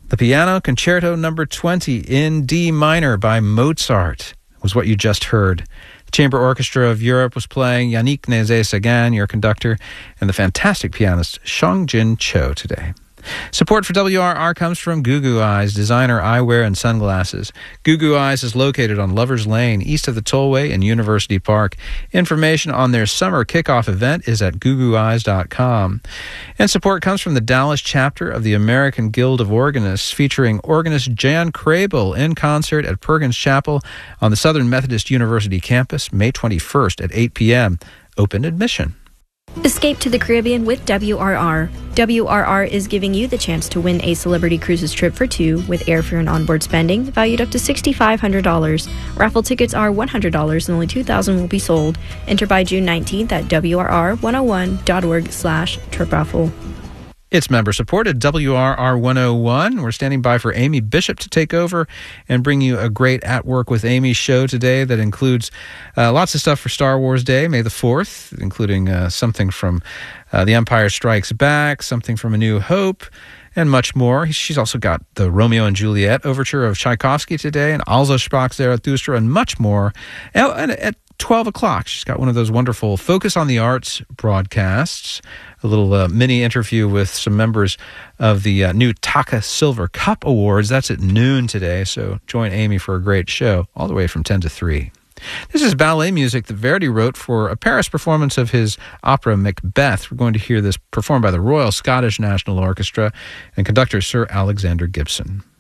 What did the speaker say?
The Piano Concerto Number 20 in D minor by Mozart was what you just heard. The Chamber Orchestra of Europe was playing Yannick Nézet-Séguin, your conductor, and the fantastic pianist Seong-Jin Cho today. Support for WRR comes from Goo Goo Eyes, designer eyewear and sunglasses. Goo Goo Eyes is located on Lovers Lane, east of the Tollway in University Park. Information on their summer kickoff event is at googooeyes.com. And support comes from the Dallas chapter of the American Guild of Organists, featuring organist Jan Crable in concert at Perkins Chapel on the Southern Methodist University campus, May 21st at 8 p.m. Open admission. Escape to the Caribbean with WRR. WRR is giving you the chance to win a Celebrity Cruises trip for two with airfare and onboard spending valued up to $6,500. Raffle tickets are $100 and only 2,000 will be sold. Enter by June 19th at WRR101.org/trip raffle. It's member-supported WRR 101. We're standing by for Amy Bishop to take over and bring you a great At Work with Amy show today that includes lots of stuff for Star Wars Day, May the 4th, including something from The Empire Strikes Back, something from A New Hope, and much more. She's also got the Romeo and Juliet overture of Tchaikovsky today, and Also sprach Zarathustra, and much more. And at 12 o'clock, she's got one of those wonderful Focus on the Arts broadcasts, a little mini interview with some members of the new Taka Silver Cup Awards. That's at noon today, so join Amy for a great show all the way from 10 to 3. This is ballet music that Verdi wrote for a Paris performance of his opera Macbeth. We're going to hear this performed by the Royal Scottish National Orchestra and conductor Sir Alexander Gibson.